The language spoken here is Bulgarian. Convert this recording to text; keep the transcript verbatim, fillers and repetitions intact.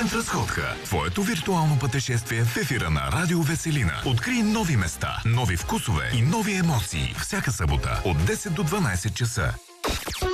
Уикенд разходка. Твоето виртуално пътешествие в ефира на Радио Веселина. Открий нови места, нови вкусове и нови емоции. Всяка събота от десет до дванайсет часа.